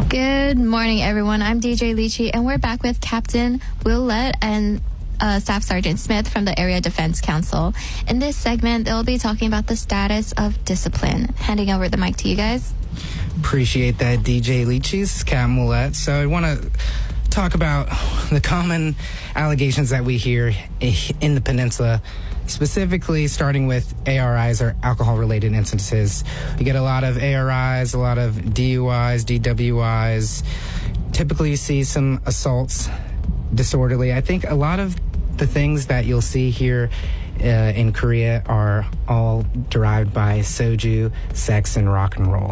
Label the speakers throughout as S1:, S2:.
S1: Good morning, everyone. I'm DJ Lychee, and we're back with Captain Willett and Staff Sergeant Smith from the Area Defense Council. In this segment, they'll be talking about the status of discipline. Handing over the mic to you guys.
S2: Appreciate that, DJ Lychee. This is Captain Willett. So I want to talk about the common allegations that we hear in the peninsula, specifically starting with ARIs, or alcohol-related instances. We get a lot of ARIs, a lot of DUIs, DWIs. Typically, you see some assaults, disorderly. I think a lot of the things that you'll see here in Korea are all derived by soju, sex, and rock and roll.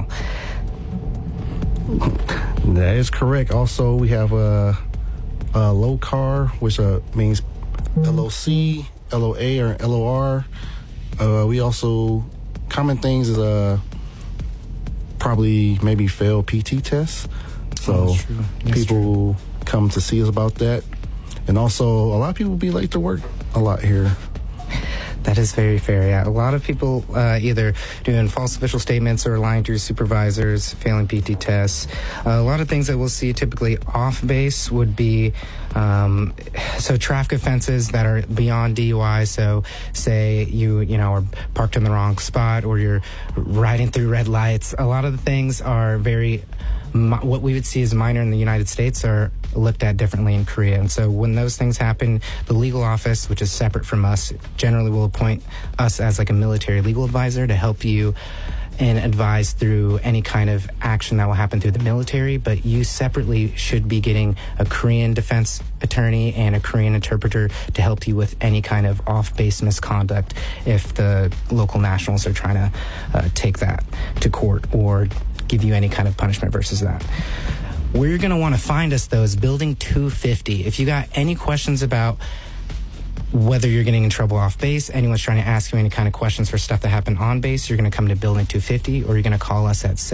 S3: That is correct. Also, we have a LOCAR, which means LOC, LOA, or LOR. We also, common things is probably maybe failed PT tests. So people come to see us about that. And also, a lot of people be late to work a lot here.
S2: That is very fair, yeah. A lot of people either doing false official statements or lying to your supervisors, failing PT tests. A lot of things that we'll see typically off base would be so traffic offenses that are beyond DUI. So say you are parked in the wrong spot, or you're riding through red lights. A lot of the things are very what we would see as minor in the United States are looked at differently in Korea. And so when those things happen, the legal office, which is separate from us, generally will appoint us as like a military legal advisor to help you and advise through any kind of action that will happen through the military. But you separately should be getting a Korean defense attorney and a Korean interpreter to help you with any kind of off-base misconduct if the local nationals are trying to take that to court or give you any kind of punishment versus that. Where you're going to want to find us, though, is Building 250. If you got any questions about whether you're getting in trouble off base, anyone's trying to ask you any kind of questions for stuff that happened on base, you're going to come to Building 250, or you're going to call us at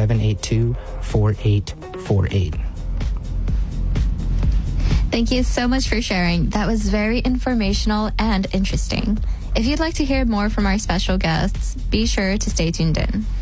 S2: 782-4848.
S1: Thank you so much for sharing. That was very informational and interesting. If you'd like to hear more from our special guests, be sure to stay tuned in.